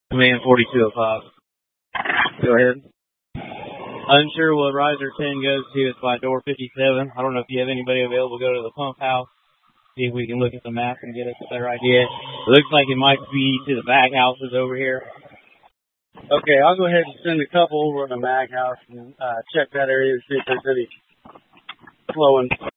Command 4205. Go ahead. Unsure what riser 10 goes to. It's by door 57. I don't know if you have anybody available to go to the pump house. See if we can look at the map and get us a better idea. It looks like it might be to the back houses over here. Okay, I'll go ahead and send a couple over to the mag house and check that area and see if there's any flowing